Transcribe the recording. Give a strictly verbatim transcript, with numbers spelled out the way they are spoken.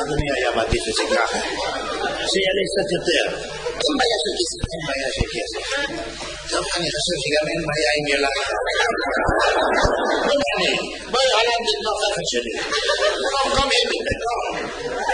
אדוני היה מעדיף את זה ככה. שיעלה קצת יותר. אין בעיה של כסף. אין בעיה של כסף. טוב, אני חושב שגם אין בעיה עם ילד. לא מעניין. בואי עליו לתמוך אחת שלי. לא, לא מעניין.